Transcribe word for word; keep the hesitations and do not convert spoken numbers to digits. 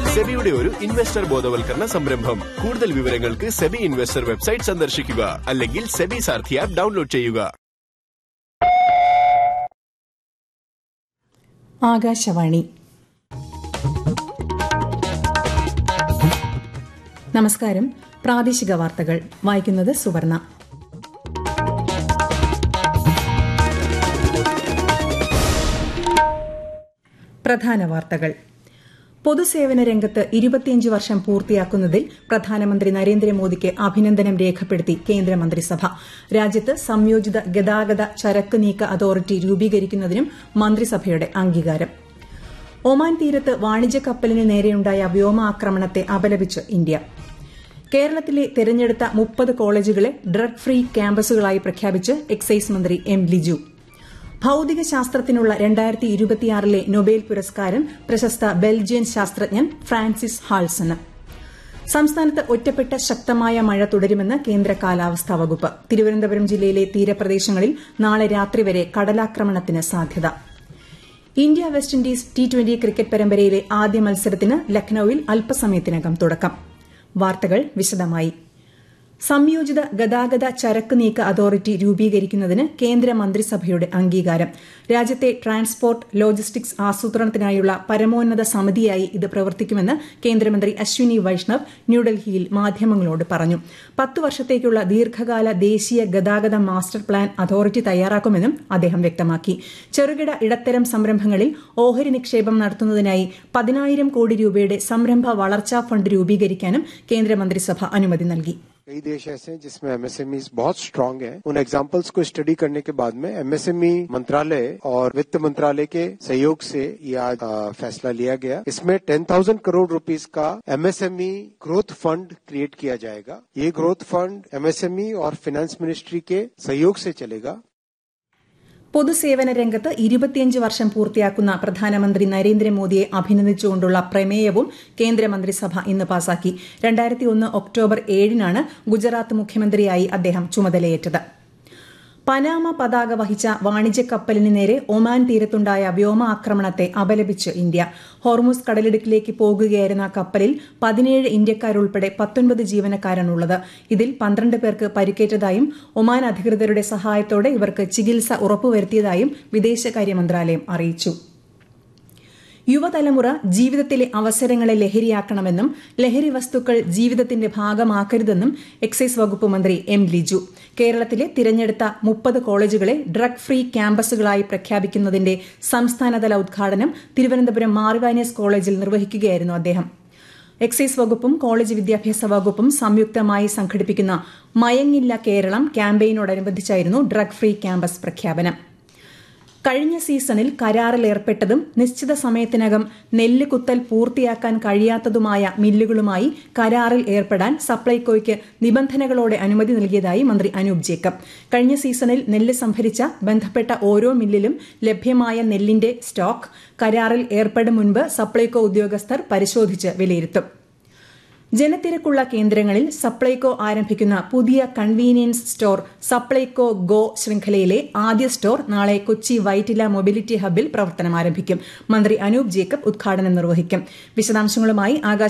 സെബിയുടെ ഒരു ഇൻവെസ്റ്റർ ബോധവൽക്കരണ സംരംഭം. കൂടുതൽ വിവരങ്ങൾക്ക് സെബി ഇൻവെസ്റ്റർ വെബ്സൈറ്റ് സന്ദർശിക്കുക അല്ലെങ്കിൽ സെബി സാരഥി ആപ്പ് ഡൗൺലോഡ് ചെയ്യുക. ആകാശവാണി. നമസ്കാരം. പ്രാദേശിക വാർത്തകൾ വായിക്കുന്നത് സുവർണ. പ്രധാന വാർത്തകൾ. പൊതുസേവന രംഗത്ത് ഇരുപത്തിയഞ്ച് വർഷം പൂർത്തിയാക്കുന്നതിൽ പ്രധാനമന്ത്രി നരേന്ദ്രമോദിക്ക് അഭിനന്ദനം രേഖപ്പെടുത്തി കേന്ദ്രമന്ത്രിസഭ. രാജ്യത്ത് സംയോജിത ഗതാഗത ചരക്ക് നീക്ക അതോറിറ്റി രൂപീകരിക്കുന്നതിനും മന്ത്രിസഭയുടെ അംഗീകാരം. ഒമാൻ തീരത്ത് വാണിജ്യ കപ്പലിന് നേരെയുണ്ടായ വ്യോമാക്രമണത്തെ അപലപിച്ച് ഇന്ത്യ. കേരളത്തിലെ തെരഞ്ഞെടുത്ത മുപ്പത് കോളേജുകളെ ഡ്രഗ് ഫ്രീ ക്യാമ്പസുകളായി പ്രഖ്യാപിച്ച് എക്സൈസ് മന്ത്രി എം ലിജു. ഭൌതിക ശാസ്ത്രത്തിനുള്ള രണ്ടായിരത്തി ഇരുപത്തിയാറിലെ നൊബേൽ പുരസ്കാരം പ്രശസ്ത ബെൽജിയൻ ശാസ്ത്രജ്ഞൻ ഫ്രാൻസിസ് ഹാൾസന്. സംസ്ഥാനത്ത് ഒറ്റപ്പെട്ട ശക്തമായ മഴ തുടരുമെന്ന് കേന്ദ്ര കാലാവസ്ഥാ വകുപ്പ്. തിരുവനന്തപുരം ജില്ലയിലെ തീരപ്രദേശങ്ങളിൽ നാളെ രാത്രി വരെ കടലാക്രമണത്തിന് സാധ്യത. India west Indies T twenty cricket പരമ്പരയിലെ ആദ്യ മത്സരത്തിന് ലക്നൌവിൽ അല്പസമയത്തിനകം തുടക്കം. വാർത്തകൾ വിശദമായി. സംയോജിത ഗതാഗത ചരക്ക് നീക്ക അതോറിറ്റി രൂപീകരിക്കുന്നതിന് കേന്ദ്ര മന്ത്രിസഭയുടെ അംഗീകാരം. രാജ്യത്തെ ട്രാൻസ്പോർട്ട് ലോജിസ്റ്റിക്സ് ആസൂത്രണത്തിനായുള്ള പരമോന്നത സമിതിയായി ഇത് പ്രവർത്തിക്കുമെന്ന് കേന്ദ്രമന്ത്രി അശ്വിനി വൈഷ്ണവ് ന്യൂഡൽഹിയിൽ മാധ്യമങ്ങളോട് പറഞ്ഞു. പത്ത് വർഷത്തേക്കുള്ള ദീർഘകാല ദേശീയ ഗതാഗത മാസ്റ്റർ പ്ലാൻ അതോറിറ്റി തയ്യാറാക്കുമെന്നും അദ്ദേഹം വ്യക്തമാക്കി. ചെറുകിട ഇടത്തരം സംരംഭങ്ങളിൽ ഓഹരി നിക്ഷേപം നടത്തുന്നതിനായി പതിനായിരം കോടി രൂപയുടെ സംരംഭ വളർച്ചാ ഫണ്ട് രൂപീകരിക്കാനും കേന്ദ്രമന്ത്രിസഭ അനുമതി നൽകി. कई देश ऐसे हैं जिसमें एमएसएमई बहुत स्ट्रांग है. उन एग्जाम्पल्स को स्टडी करने के बाद में एमएसएमई मंत्रालय और वित्त मंत्रालय के सहयोग से ये आज फैसला लिया गया. इसमें टेन थाउजेंड करोड़ रुपीस का एमएसएमई ग्रोथ फंड क्रिएट किया जाएगा. ये ग्रोथ फंड एमएसएमई और फाइनेंस मिनिस्ट्री के सहयोग से चलेगा. പൊതുസേവന രംഗത്ത് ഇരുപത്തിയഞ്ച് വർഷം പൂർത്തിയാക്കുന്ന പ്രധാനമന്ത്രി നരേന്ദ്രമോദിയെ അഭിനന്ദിച്ചുകൊണ്ടുള്ള പ്രമേയവും കേന്ദ്രമന്ത്രിസഭ ഇന്ന് പാസാക്കി. രണ്ടായിരത്തി ഒന്ന് ഒക്ടോബർ ഏഴിനാണ് ഗുജറാത്ത് മുഖ്യമന്ത്രിയായി അദ്ദേഹം ചുമതലയേറ്റത്. പനാമ പതാക വഹിച്ച വാണിജ്യ കപ്പലിന് നേരെ ഒമാൻ തീരത്തുണ്ടായ വ്യോമാക്രമണത്തെ അപലപിച്ച് ഇന്ത്യ. ഹോർമുസ് കടലിടുക്കിലേക്ക് പോകുകയായിരുന്ന കപ്പലിൽ പതിനേഴ് ഇന്ത്യക്കാരുൾപ്പെടെ പത്തൊൻപത് ജീവനക്കാരാണുള്ളത്. ഇതിൽ പന്ത്രണ്ട് പേർക്ക് പരിക്കേറ്റതായും ഒമാൻ അധികൃതരുടെ സഹായത്തോടെ ഇവർക്ക് ചികിത്സ ഉറപ്പുവരുത്തിയതായും വിദേശകാര്യ മന്ത്രാലയം അറിയിച്ചു. യുവതലമുറ ജീവിതത്തിലെ അവസരങ്ങളെ ലഹരിയാക്കണമെന്നും ലഹരി വസ്തുക്കൾ ജീവിതത്തിന്റെ ഭാഗമാക്കരുതെന്നും എക്സൈസ് വകുപ്പ് മന്ത്രി എം ലിജു. കേരളത്തിലെ തിരഞ്ഞെടുത്ത മുപ്പത് കോളേജുകളെ ഡ്രഗ് ഫ്രീ ക്യാമ്പസുകളായി പ്രഖ്യാപിക്കുന്നതിന്റെ സംസ്ഥാനതല ഉദ്ഘാടനം തിരുവനന്തപുരം മാർവാനിയസ് കോളേജിൽ നിർവഹിക്കുകയായിരുന്നു അദ്ദേഹം. എക്സൈസ് വകുപ്പും കോളേജ് വിദ്യാഭ്യാസ വകുപ്പും സംയുക്തമായി സംഘടിപ്പിക്കുന്ന മയങ്ങില്ല കേരളം ക്യാമ്പയിനോടനുബന്ധിച്ചായിരുന്നു ഡ്രഗ് ഫ്രീ ക്യാമ്പസ് പ്രഖ്യാപനം. കഴിഞ്ഞ സീസണിൽ കരാറിൽ ഏർപ്പെട്ടതും നിശ്ചിത സമയത്തിനകം നെല്ല് കുത്തൽ പൂർത്തിയാക്കാൻ കഴിയാത്തതുമായ മില്ലുകളുമായി കരാറിൽ ഏർപ്പെടാൻ സപ്ലൈകോയ്ക്ക് നിബന്ധനകളോടെ അനുമതി നൽകിയതായി മന്ത്രി അനൂപ് ജേക്കബ്. കഴിഞ്ഞ സീസണിൽ നെല്ല് സംഭരിച്ച ബന്ധപ്പെട്ട ഓരോ മില്ലിലും ലഭ്യമായ നെല്ലിന്റെ സ്റ്റോക്ക് കരാറിൽ ഏർപ്പെടും മുൻപ് സപ്ലൈകോ ഉദ്യോഗസ്ഥർ പരിശോധിച്ച് വിലയിരുത്തും. ജനത്തിരക്കുള്ള കേന്ദ്രങ്ങളിൽ സപ്ലൈകോ ആരംഭിക്കുന്ന പുതിയ കൺവീനിയൻസ് സ്റ്റോർ സപ്ലൈകോ ഗോ ശൃംഖലയിലെ ആദ്യ സ്റ്റോർ നാളെ കൊച്ചി വൈറ്റില മൊബിലിറ്റി ഹബ്ബിൽ പ്രവർത്തനം ആരംഭിക്കും. മന്ത്രി അനൂപ് ജേക്കബ് ഉദ്ഘാടനം നിർവഹിക്കും. വിശദാംശങ്ങളുമായി ആകാശ